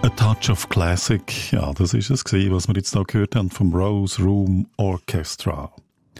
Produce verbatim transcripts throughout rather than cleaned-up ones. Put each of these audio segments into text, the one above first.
A Touch of Classic, ja, das ist es gewesen, was wir jetzt da gehört haben vom Rose Room Orchestra.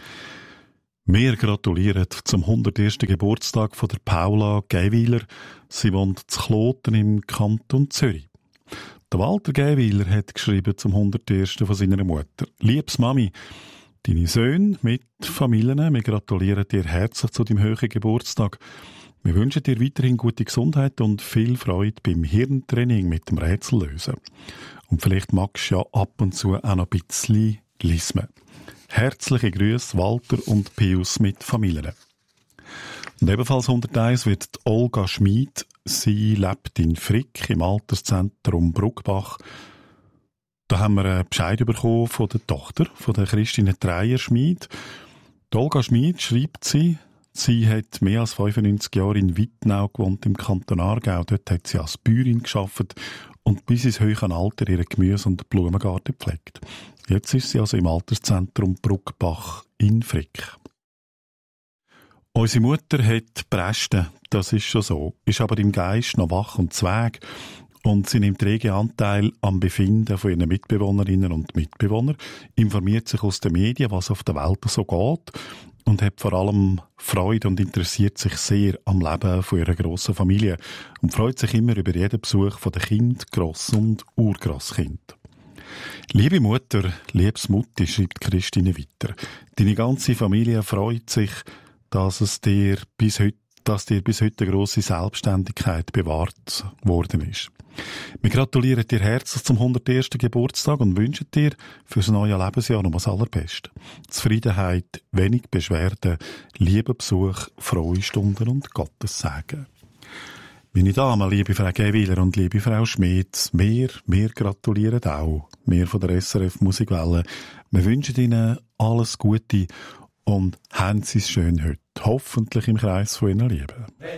Wir gratulieren zum hundertersten Geburtstag von der Paula Geiwiler. Sie wohnt zu Kloten im Kanton Zürich. Der Walter Geiwiler hat geschrieben zum hundertersten von seiner Mutter. Liebes Mami, deine Söhne mit Familien, wir gratulieren dir herzlich zu deinem hohen Geburtstag. Wir wünschen dir weiterhin gute Gesundheit und viel Freude beim Hirntraining mit dem Rätsellösen. Und vielleicht magst du ja ab und zu auch noch ein bisschen lismen. Herzliche Grüße, Walter und Pius mit Familien. Und ebenfalls hunderteins wird die Olga Schmid. Sie lebt in Frick im Alterszentrum Bruckbach. Da haben wir einen Bescheid bekommen von der Tochter, von der Christine Dreier-Schmid. Die Olga Schmid schreibt sie, sie hat mehr als fünfundneunzig Jahre in Wittnau gewohnt, im Kanton Aargau. Dort hat sie als Bäuerin gearbeitet und bis ins höhere Alter ihren Gemüse- und Blumengarten gepflegt. Jetzt ist sie also im Alterszentrum Bruckbach in Frick. Unsere Mutter hat Prästen, das ist schon so, ist aber im Geist noch wach und zweg und sie nimmt rege Anteil am Befinden von ihren Mitbewohnerinnen und Mitbewohnern, informiert sich aus den Medien, was auf der Welt so geht und hat vor allem Freude und interessiert sich sehr am Leben von ihrer grossen Familie und freut sich immer über jeden Besuch von den Kind, Gross- und Urgrosskind. Liebe Mutter, liebes Mutti, schreibt Christine weiter, deine ganze Familie freut sich, dass es dir bis heute, dass dir bis heute eine grosse Selbstständigkeit bewahrt worden ist. Wir gratulieren dir herzlich zum hundertersten Geburtstag und wünschen dir für das neue Lebensjahr noch das Allerbeste. Zufriedenheit, wenig Beschwerden, lieben Besuch, frohe Stunden und Gottes Segen. Meine Damen, liebe Frau Geiwiler und liebe Frau Schmid, wir, wir gratulieren auch. Wir von der S R F Musikwelle. Wir wünschen Ihnen alles Gute und haben Sie es schön heute. Hoffentlich im Kreis von Ihren Lieben.